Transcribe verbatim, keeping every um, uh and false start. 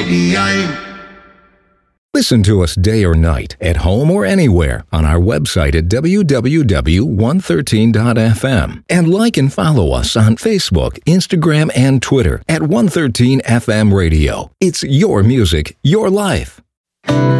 Radio. Listen to us day or night, at home or anywhere, on our website at w w w dot one thirteen dot f m. And like and follow us on Facebook, Instagram, and Twitter at one thirteen F M Radio. It's your music, your life.